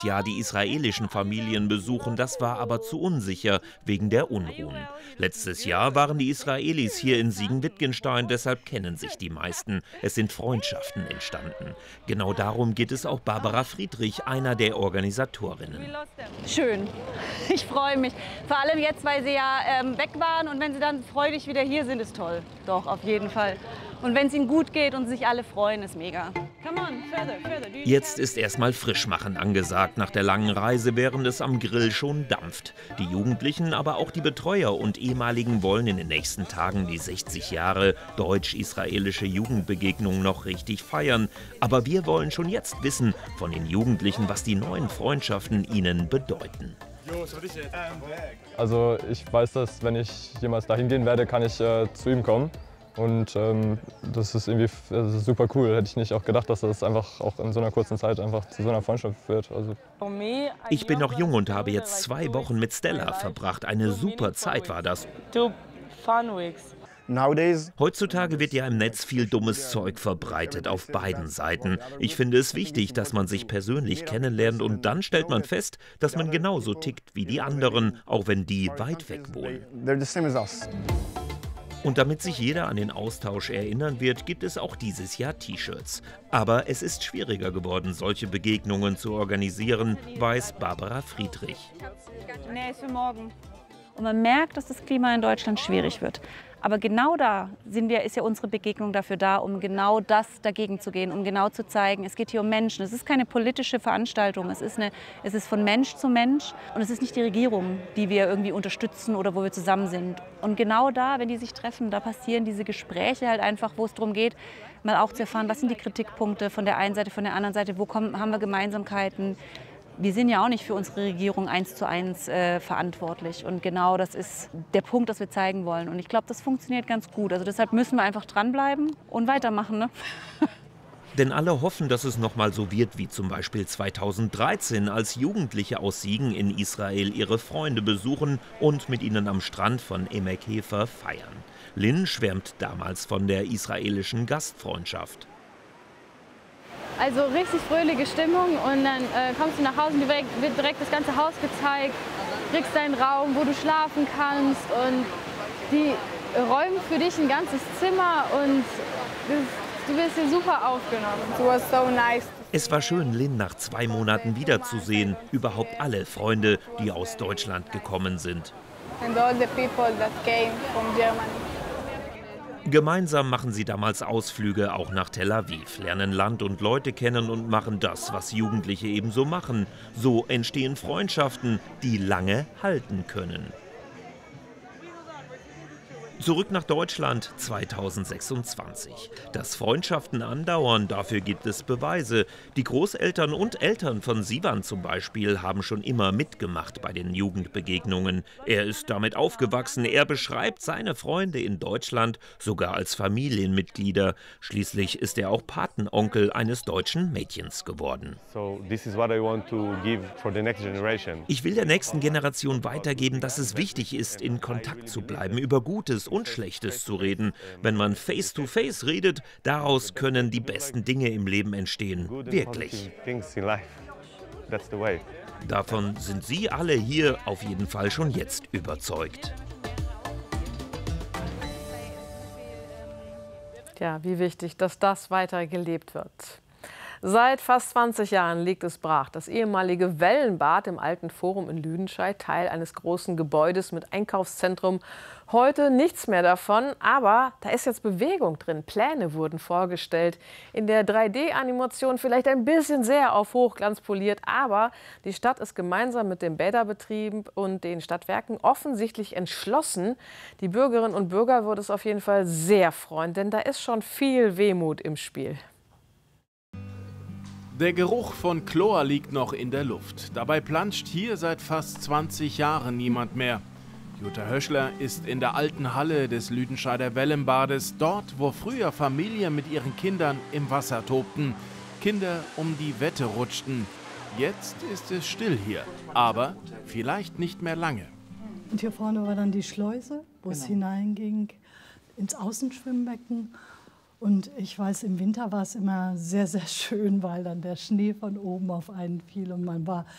Jahr die israelischen Familien besuchen. Das war aber zu unsicher wegen der Unruhen. Letztes Jahr waren die Israelis hier in Siegen-Wittgenstein, deshalb kennen sich die meisten. Es sind Freundschaften entstanden. Genau darum geht es auch Barbara Friedrich, einer der Organisatorinnen. Schön. Ich freue mich. Vor allem jetzt, weil sie ja weg waren, und wenn sie dann freudig wieder hier sind, ist toll. Doch, auf jeden Fall. Und wenn es ihnen gut geht und sich alle freuen, ist mega. Come on, further. Jetzt ist erstmal Frischmachen angesagt nach der langen Reise, während es am Grill schon dampft. Die Jugendlichen, aber auch die Betreuer und Ehemaligen wollen in den nächsten Tagen die 60 Jahre deutsch-israelische Jugendbegegnung noch richtig feiern. Aber wir wollen schon jetzt wissen von den Jugendlichen, was die neuen Freundschaften ihnen bedeuten. Also ich weiß, dass wenn ich jemals dahin gehen werde, kann ich zu ihm kommen. Und das ist super cool. Hätte ich nicht auch gedacht, dass das einfach auch in so einer kurzen Zeit einfach zu so einer Freundschaft wird. Also ich bin noch jung und habe jetzt 2 Wochen mit Stella verbracht. Eine super Zeit war das. Heutzutage wird ja im Netz viel dummes Zeug verbreitet, auf beiden Seiten. Ich finde es wichtig, dass man sich persönlich kennenlernt und dann stellt man fest, dass man genauso tickt wie die anderen, auch wenn die weit weg wohnen. Und damit sich jeder an den Austausch erinnern wird, gibt es auch dieses Jahr T-Shirts. Aber es ist schwieriger geworden, solche Begegnungen zu organisieren, weiß Barbara Friedrich. Nee, ist für morgen. Und man merkt, dass das Klima in Deutschland schwierig wird. Aber genau da ist ja unsere Begegnung dafür da, um genau das dagegen zu gehen, um genau zu zeigen, es geht hier um Menschen. Es ist keine politische Veranstaltung, es ist von Mensch zu Mensch und es ist nicht die Regierung, die wir irgendwie unterstützen oder wo wir zusammen sind. Und genau da, wenn die sich treffen, da passieren diese Gespräche halt einfach, wo es darum geht, mal auch zu erfahren, was sind die Kritikpunkte von der einen Seite, von der anderen Seite, haben wir Gemeinsamkeiten. Wir sind ja auch nicht für unsere Regierung 1:1 verantwortlich. Und genau das ist der Punkt, das wir zeigen wollen. Und ich glaube, das funktioniert ganz gut. Also deshalb müssen wir einfach dranbleiben und weitermachen. Ne? Denn alle hoffen, dass es noch mal so wird wie zum Beispiel 2013, als Jugendliche aus Siegen in Israel ihre Freunde besuchen und mit ihnen am Strand von Emek Hefer feiern. Lynn schwärmt damals von der israelischen Gastfreundschaft. Also richtig fröhliche Stimmung und dann kommst du nach Hause und dir wird direkt das ganze Haus gezeigt, kriegst deinen Raum, wo du schlafen kannst und die räumen für dich ein ganzes Zimmer und du wirst hier super aufgenommen. It was so nice. Es war schön, Lynn nach 2 Monaten wiederzusehen, überhaupt alle Freunde, die aus Deutschland gekommen sind. And all the people that came from Germany. Gemeinsam machen sie damals Ausflüge auch nach Tel Aviv, lernen Land und Leute kennen und machen das, was Jugendliche ebenso machen. So entstehen Freundschaften, die lange halten können. Zurück nach Deutschland 2026. Dass Freundschaften andauern, dafür gibt es Beweise. Die Großeltern und Eltern von Sivan zum Beispiel haben schon immer mitgemacht bei den Jugendbegegnungen. Er ist damit aufgewachsen. Er beschreibt seine Freunde in Deutschland sogar als Familienmitglieder. Schließlich ist er auch Patenonkel eines deutschen Mädchens geworden. Ich will der nächsten Generation weitergeben, dass es wichtig ist, in Kontakt zu bleiben, über Gutes und Schlechtes zu reden. Wenn man face-to-face redet, daraus können die besten Dinge im Leben entstehen. Wirklich. Davon sind Sie alle hier auf jeden Fall schon jetzt überzeugt. Ja, wie wichtig, dass das weiter gelebt wird. Seit fast 20 Jahren liegt es brach. Das ehemalige Wellenbad im alten Forum in Lüdenscheid, Teil eines großen Gebäudes mit Einkaufszentrum. Heute nichts mehr davon, aber da ist jetzt Bewegung drin. Pläne wurden vorgestellt. In der 3D-Animation vielleicht ein bisschen sehr auf Hochglanz poliert, aber die Stadt ist gemeinsam mit dem Bäderbetrieb und den Stadtwerken offensichtlich entschlossen. Die Bürgerinnen und Bürger würde es auf jeden Fall sehr freuen, denn da ist schon viel Wehmut im Spiel. Der Geruch von Chlor liegt noch in der Luft. Dabei planscht hier seit fast 20 Jahren niemand mehr. Jutta Höschler ist in der alten Halle des Lüdenscheider Wellenbades, dort, wo früher Familien mit ihren Kindern im Wasser tobten. Kinder um die Wette rutschten. Jetzt ist es still hier, aber vielleicht nicht mehr lange. Und hier vorne war dann die Schleuse, wo es hineinging ins Außenschwimmbecken. Und ich weiß, im Winter war es immer sehr, sehr schön, weil dann der Schnee von oben auf einen fiel und man war